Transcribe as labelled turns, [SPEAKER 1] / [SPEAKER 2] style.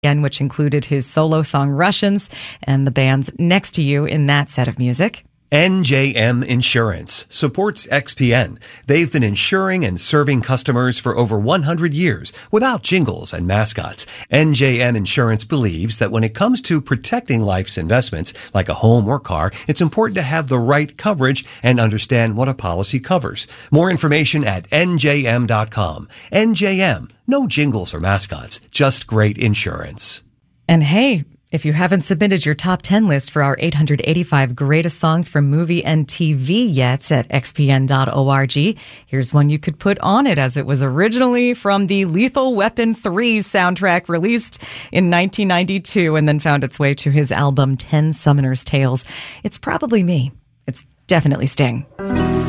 [SPEAKER 1] which included his solo song Russians and the bands next to you in that set of music.
[SPEAKER 2] NJM Insurance supports XPN. They've been insuring and serving customers for over 100 years without jingles and mascots. NJM Insurance believes that when it comes to protecting life's investments, like a home or car, it's important to have the right coverage and understand what a policy covers. More information at njm.com. NJM, no jingles or mascots, just great insurance.
[SPEAKER 1] And hey, if you haven't submitted your top 10 list for our 885 greatest songs from movie and TV yet at xpn.org, here's one you could put on it, as it was originally from the Lethal Weapon 3 soundtrack released in 1992 and then found its way to his album 10 Summoner's Tales. It's probably me. It's definitely Sting.